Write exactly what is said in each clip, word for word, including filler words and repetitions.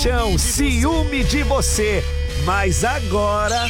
Chão, ciúme de você. Mas agora...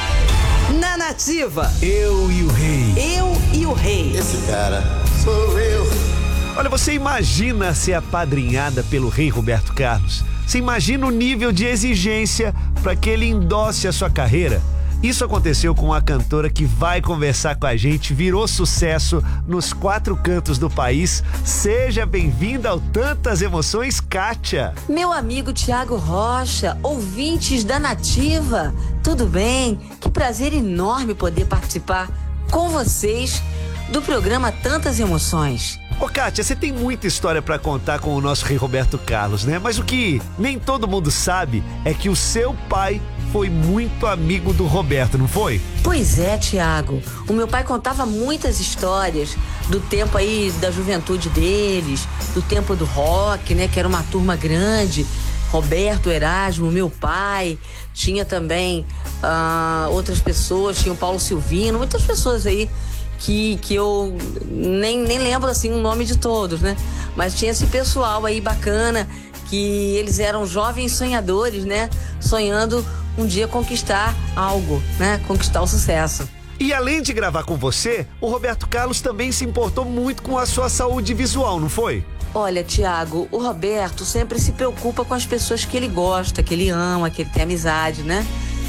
Na Nativa, eu e o rei. Eu e o rei. Esse cara sou eu. Olha, você imagina ser apadrinhada pelo rei Roberto Carlos? Você imagina o nível de exigência para que ele endosse a sua carreira? Isso aconteceu com uma cantora que vai conversar com a gente, virou sucesso nos quatro cantos do país. Seja bem-vinda ao Tantas Emoções, Kátia. Meu amigo Tiago Rocha, ouvintes da Nativa, tudo bem? Que prazer enorme poder participar com vocês do programa Tantas Emoções. Ô Kátia, você tem muita história pra contar com o nosso rei Roberto Carlos, né? Mas o que nem todo mundo sabe é que o seu pai foi muito amigo do Roberto, não foi? Pois é, Tiago. O meu pai contava muitas histórias do tempo aí da juventude deles, do tempo do rock, né? Que era uma turma grande. Roberto, Erasmo, meu pai. Tinha também uh, outras pessoas, tinha o Paulo Silvino, muitas pessoas aí que, que eu nem, nem lembro assim o nome de todos, né? Mas tinha esse pessoal aí bacana, que eles eram jovens sonhadores, né? Sonhando um dia conquistar algo, né? Conquistar o sucesso. E além de gravar com você, o Roberto Carlos também se importou muito com a sua saúde visual, não foi? Olha, Tiago, o Roberto sempre se preocupa com as pessoas que ele gosta, que ele ama, que ele tem amizade, né?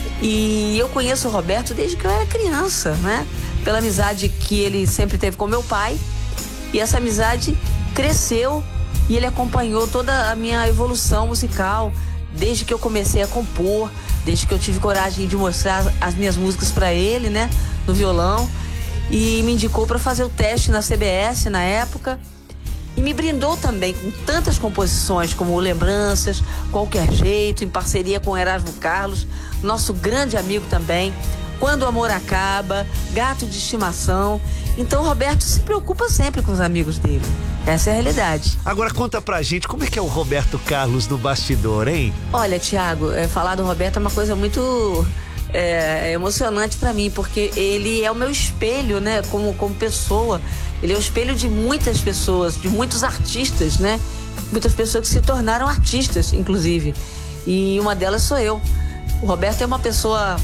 E eu conheço o Roberto desde que eu era criança, né? Pela amizade que ele sempre teve com meu pai. E essa amizade cresceu e ele acompanhou toda a minha evolução musical, desde que eu comecei a compor, desde que eu tive coragem de mostrar as minhas músicas para ele, né, no violão, e me indicou para fazer o teste na C B S na época, e me brindou também com tantas composições como Lembranças, Qualquer Jeito, em parceria com Erasmo Carlos, nosso grande amigo também, Quando o Amor Acaba, Gato de Estimação. Então o Roberto se preocupa sempre com os amigos dele. Essa é a realidade. Agora conta pra gente como é que é o Roberto Carlos do bastidor, hein? Olha, Tiago, é, falar do Roberto é uma coisa muito é, emocionante pra mim, porque ele é o meu espelho, né, como, como pessoa. Ele é o espelho de muitas pessoas, de muitos artistas, né? Muitas pessoas que se tornaram artistas, inclusive. E uma delas sou eu. O Roberto é uma pessoa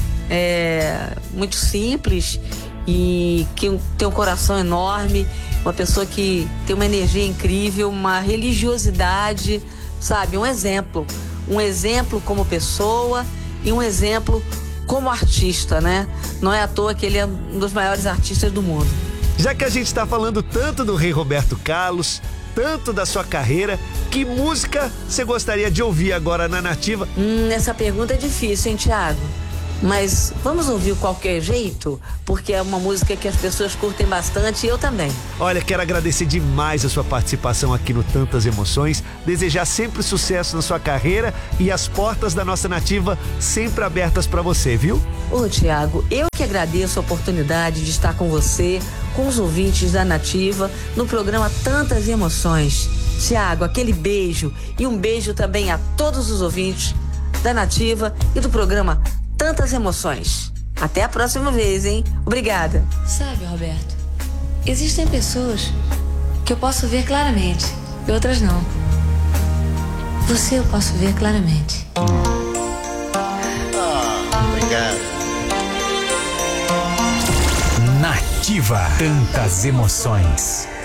é, muito simples e que tem um coração enorme, uma pessoa que tem uma energia incrível, uma religiosidade, sabe? Um exemplo. Um exemplo como pessoa e um exemplo como artista, né? Não é à toa que ele é um dos maiores artistas do mundo. Já que a gente tá falando tanto do rei Roberto Carlos, tanto da sua carreira, que música você gostaria de ouvir agora na Nativa? Hum, essa pergunta é difícil, hein, Tiago? Mas vamos ouvir Qualquer Jeito, porque é uma música que as pessoas curtem bastante e eu também. Olha, quero agradecer demais a sua participação aqui no Tantas Emoções, desejar sempre sucesso na sua carreira e as portas da nossa Nativa sempre abertas pra você, viu? Ô, Tiago, eu que agradeço a oportunidade de estar com você, com os ouvintes da Nativa, no programa Tantas Emoções. Tiago, aquele beijo e um beijo também a todos os ouvintes da Nativa e do programa Tantas Emoções. Até a próxima vez, hein? Obrigada. Sabe, Roberto, existem pessoas que eu posso ver claramente e outras não. Você eu posso ver claramente. Ah, obrigado. Nativa. Tantas Emoções.